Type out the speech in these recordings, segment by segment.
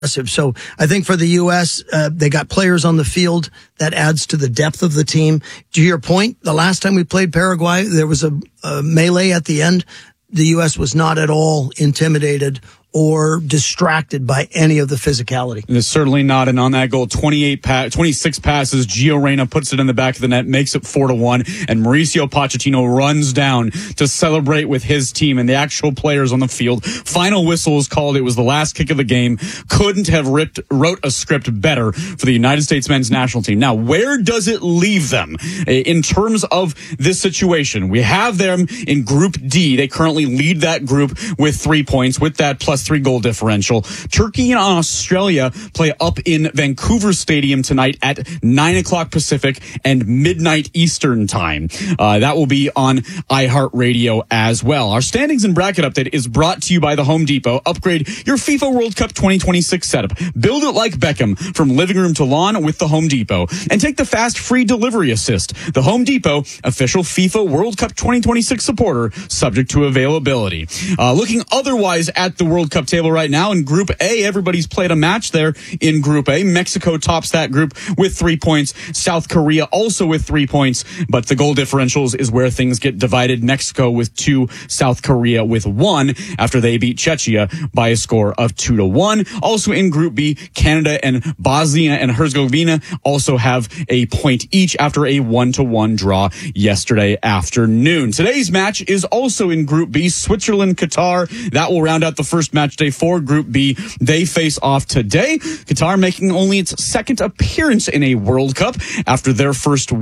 So I think for the U.S., they got players on the field that adds to the depth of the team. To your point, the last time we played Paraguay, there was a melee at the end. The U.S. was not at all intimidated or distracted by any of the physicality. It's certainly not. And on that goal, 26 passes. Gio Reyna puts it in the back of the net, makes it 4-1. And Mauricio Pochettino runs down to celebrate with his team and the actual players on the field. Final whistle was called. It was the last kick of the game. Couldn't have wrote a script better for the United States men's national team. Now, where does it leave them in terms of this situation? We have them in Group D. They currently lead that group with 3 points, with that plus 3 goal differential. Turkey and Australia play up in Vancouver Stadium tonight at 9 o'clock Pacific and midnight Eastern time. That will be on iHeartRadio as well. Our standings and bracket update is brought to you by the Home Depot. Upgrade your FIFA World Cup 2026 setup. Build it like Beckham from living room to lawn with the Home Depot. And take the fast free delivery assist. The Home Depot, official FIFA World Cup 2026 supporter, subject to availability. Looking otherwise at the World Cup table right now in Group A, everybody's played a match there in Group A. Mexico tops that group with 3 points. South Korea also with 3 points, but the goal differentials is where things get divided. Mexico with 2, South Korea with 1 after they beat Czechia by a score of 2-1. Also in Group B, Canada and Bosnia and Herzegovina also have a point each after a 1-1 draw yesterday afternoon. Today's match is also in Group B, Switzerland, Qatar. That will round out the first match day for Group B. They face off today. Qatar making only its second appearance in a World Cup after their first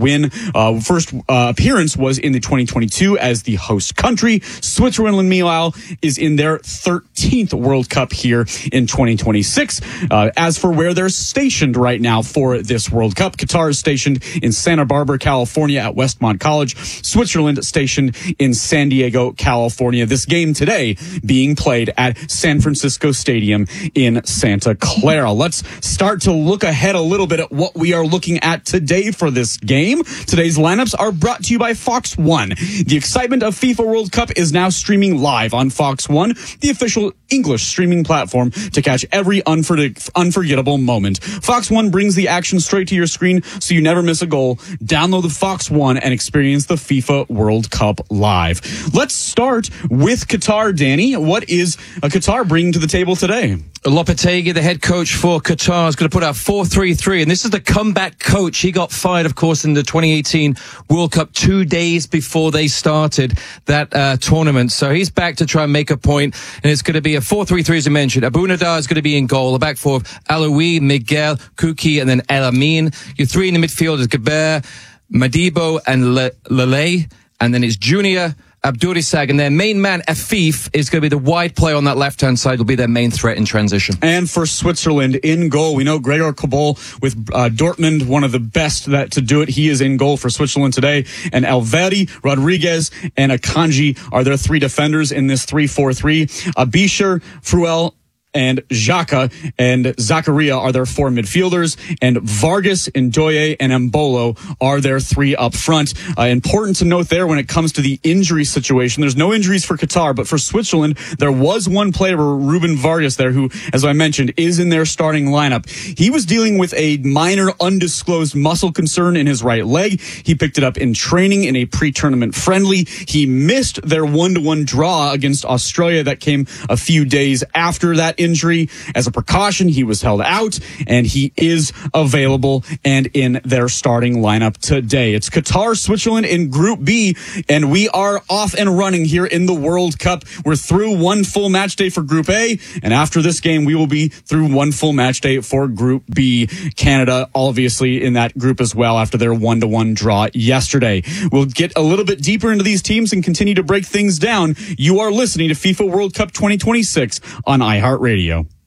appearance was in the 2022 as the host country. Switzerland, meanwhile, is in their 13th World Cup here in 2026. As for where they're stationed right now for this World Cup, Qatar is stationed in Santa Barbara, California at Westmont College. Switzerland stationed in San Diego, California. This game today being played at San Francisco Stadium in Santa Clara. Let's start to look ahead a little bit at what we are looking at today for this game. Today's lineups are brought to you by Fox One. The excitement of FIFA World Cup is now streaming live on Fox One, the official English streaming platform to catch every unforgettable moment. Fox One brings the action straight to your screen so you never miss a goal. Download the Fox One and experience the FIFA World Cup live. Let's start with Qatar, Danny. What is Qatar bringing to the table today? Lopetegui, the head coach for Qatar, is going to put out 4-3-3, and this is the comeback coach. He got fired, of course, in the 2018 World Cup 2 days before they started that tournament. So he's back to try and make a point, and it's going to be a 4-3-3, as I mentioned. Abu Nadar is going to be in goal. The back four of Aloui, Miguel, Kuki, and then El Amin. Your three in the midfield is Gaber, Madibo, and Lele, and then it's Junior, Abdurisag, and their main man, Afif, is going to be the wide player on that left-hand side, will be their main threat in transition. And for Switzerland, in goal, we know Gregor Kobol with Dortmund, one of the best to do it. He is in goal for Switzerland today. And Alveri, Rodriguez, and Akanji are their 3 defenders in this 3-4-3. Abisher, Fruel, and Xhaka and Zakaria are their 4 midfielders, and Vargas, Ndoye, and Mbolo are their 3 up front. Important to note there when it comes to the injury situation, there's no injuries for Qatar, but for Switzerland, there was one player, Ruben Vargas, there who, as I mentioned, is in their starting lineup. He was dealing with a minor undisclosed muscle concern in his right leg. He picked it up in training in a pre-tournament friendly. He missed their 1-1 draw against Australia that came a few days after that injury. As a precaution, he was held out, and he is available and in their starting lineup today. It's Qatar, Switzerland in Group B, and we are off and running here in the World Cup. We're through one full match day for Group A, and after this game, we will be through one full match day for Group B. Canada, obviously, in that group as well after their 1-1 draw yesterday. We'll get a little bit deeper into these teams and continue to break things down. You are listening to FIFA World Cup 2026 on iHeartRadio.